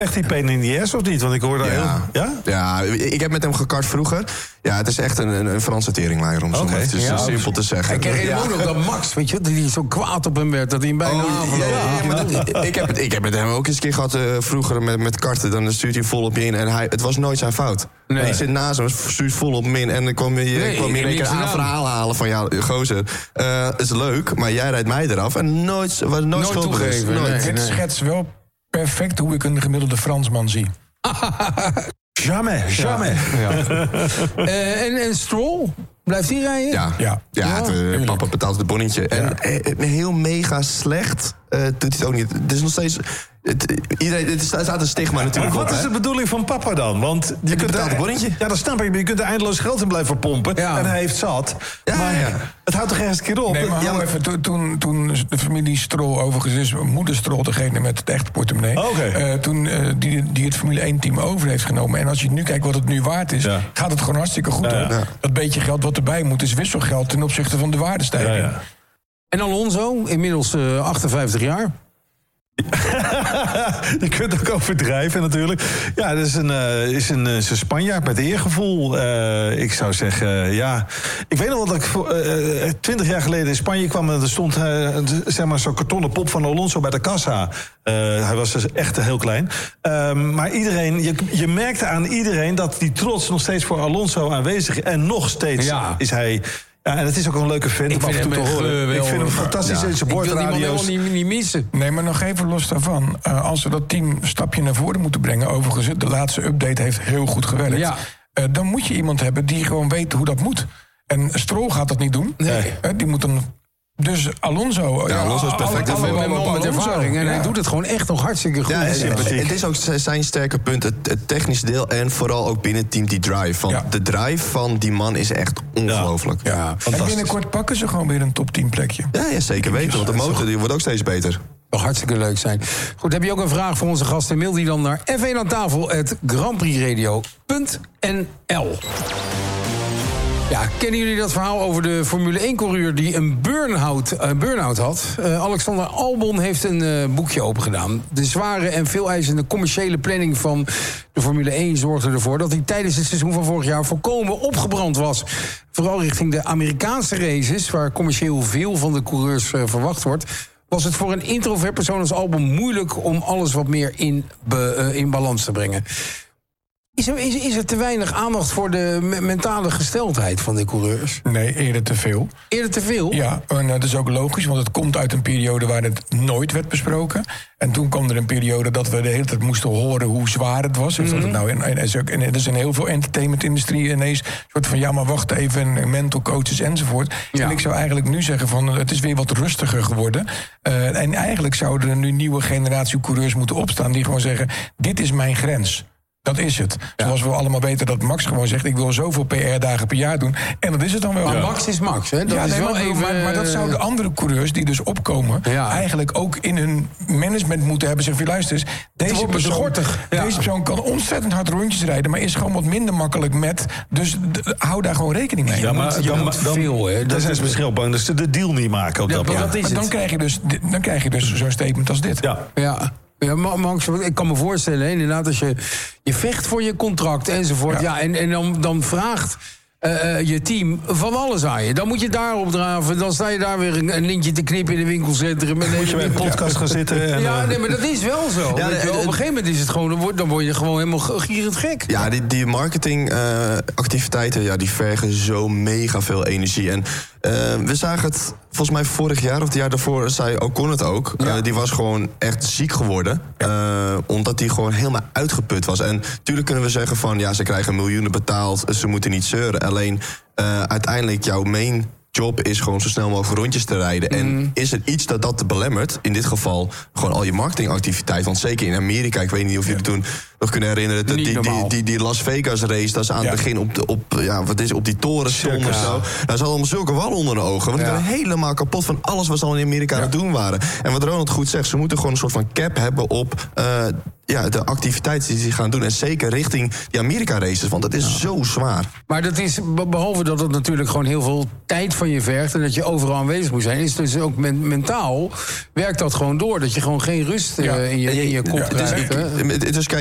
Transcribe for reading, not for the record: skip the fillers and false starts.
Echt die pain in the ass of niet? Want ik hoor daar Ja, ik heb met hem gekart vroeger. Ja, het is echt een Franse teringleier, om het is zo simpel te zeggen. Ik kreeg helemaal nog dat Max, weet je, die zo kwaad op hem werd, dat hij hem bijna ik heb met hem ook eens een keer gehad vroeger met karten. Dan stuurt hij vol op je in en het was nooit zijn fout. Nee. Hij zit naast hem, stuurt vol op min en dan kwam je een keer een verhaal halen van ja, gozer, is leuk, maar jij rijdt mij eraf en nooit schuld gegeven. Het schetst wel perfect hoe ik een gemiddelde Fransman zie. Jamais. Ja. En Stroll? Blijft hij rijden? Ja, papa betaalt het bonnetje. En heel mega slecht doet hij het ook niet. Het is nog steeds... Er staat een stigma natuurlijk maar op. Wat is de bedoeling van papa dan? Want je kunt betaalt een bonnetje. Ja, dat snap ik. Maar je kunt er eindeloos geld in blijven pompen. Ja. En hij heeft zat. Maar het houdt toch ergens een keer op? Nee, maar even, toen de familie Stroll overigens is... moeder Stroll degene met het echte portemonnee... toen die het Formule 1-team over heeft genomen. En als je nu kijkt wat het nu waard is... gaat het gewoon hartstikke goed. Dat beetje geld wat erbij moet is wisselgeld... ten opzichte van de waardestijging. En Alonso, inmiddels 58 jaar... Je kunt ook overdrijven natuurlijk. Ja, dat is een Spanjaard met eergevoel. Ik zou zeggen, ik weet nog dat ik 20 jaar geleden in Spanje kwam... en er stond zeg maar zo'n kartonnen pop van Alonso bij de kassa. Hij was dus echt heel klein. Maar iedereen, je merkte aan iedereen... dat die trots nog steeds voor Alonso aanwezig is. En nog steeds is hij... Ja, en het is ook een leuke vent om af en toe te horen. Ik vind hem fantastisch in zijn boordradio's. Ik wil die niet missen. Nee, maar nog even los daarvan. Als we dat team een stapje naar voren moeten brengen... overigens, de laatste update heeft heel goed gewerkt... Ja. Dan moet je iemand hebben die gewoon weet hoe dat moet. En Stroll gaat dat niet doen. Nee. Die moet dan... Dus Alonso... Alonso is perfect. Met ervaring. En hij doet het gewoon echt nog hartstikke goed. Het is ook zijn sterke punt, het technische deel... en vooral ook binnen het team die drive. Want de drive van die man is echt ongelooflijk. Ja, en binnenkort pakken ze gewoon weer een top 10 plekje. Ja, zeker weten, want de motor die wordt ook steeds beter. Toch hartstikke leuk zijn. Goed, heb je ook een vraag voor onze gasten? Mail die dan naar f1aantafel@grandprixradio.nl. Ja, kennen jullie dat verhaal over de Formule 1-coureur die een burn-out had? Alexander Albon heeft een boekje opengedaan. De zware en veeleisende commerciële planning van de Formule 1 zorgde ervoor... dat hij tijdens het seizoen van vorig jaar volkomen opgebrand was. Vooral richting de Amerikaanse races, waar commercieel veel van de coureurs verwacht wordt... was het voor een introvert persoon als Albon moeilijk om alles wat meer in balans te brengen. Is er te weinig aandacht voor de mentale gesteldheid van de coureurs? Nee, eerder te veel. Eerder te veel? Ja, en dat is ook logisch, want het komt uit een periode waar het nooit werd besproken. En toen kwam er een periode dat we de hele tijd moesten horen hoe zwaar het was. En er is in heel veel entertainmentindustrie ineens een soort van... ja, maar wacht even, mental coaches enzovoort. Ja. En ik zou eigenlijk nu zeggen van het is weer wat rustiger geworden. En eigenlijk zouden er nu nieuwe generatie coureurs moeten opstaan... die gewoon zeggen, dit is mijn grens. Dat is het. Zoals we allemaal weten dat Max gewoon zegt... ik wil zoveel PR-dagen per jaar doen. En dat is het dan wel. Maar Max is Max, hè? Maar dat zouden andere coureurs die dus opkomen... eigenlijk ook in hun management moeten hebben. Zeggen, luister eens, deze persoon kan ontzettend hard rondjes rijden... maar is gewoon wat minder makkelijk met. Dus hou daar gewoon rekening mee. Ja, maar dat is misschien ook bang dat ze de deal niet maken. Dan krijg je dus zo'n statement als dit. Ja, Max, ik kan me voorstellen, inderdaad, als je vecht voor je contract enzovoort... en dan vraagt je team van alles aan je. Dan moet je daarop draven, dan sta je daar weer een lintje te knippen in de winkelcentrum. Moet je bij een podcast gaan zitten. En, maar dat is wel zo. Op een gegeven moment is het gewoon, dan word je gewoon helemaal gierend gek. Ja, die marketingactiviteiten, die vergen zo mega veel energie. En we zagen het volgens mij vorig jaar of het jaar daarvoor, zei Ocon het ook. Die was gewoon echt ziek geworden. Omdat hij gewoon helemaal uitgeput was. En natuurlijk kunnen we zeggen van, ze krijgen miljoenen betaald, ze moeten niet zeuren. Alleen uiteindelijk jouw main job is gewoon zo snel mogelijk rondjes te rijden. En is er iets dat belemmert, in dit geval gewoon al je marketingactiviteit. Want zeker in Amerika, ik weet niet of jullie toen nog kunnen herinneren... Die Las Vegas race, dat is aan het begin op die toren stonden of zo. Daar zat allemaal zulke wallen onder de ogen. Want die waren helemaal kapot van alles wat ze al in Amerika aan het doen waren. En wat Ronald goed zegt, ze moeten gewoon een soort van cap hebben op... de activiteiten die ze gaan doen. En zeker richting die Amerika-races, want dat is zo zwaar. Maar dat is, behalve dat het natuurlijk gewoon heel veel tijd van je vergt... en dat je overal aanwezig moet zijn... is dus ook mentaal werkt dat gewoon door. Dat je gewoon geen rust in je kop krijgt. Dus kijk,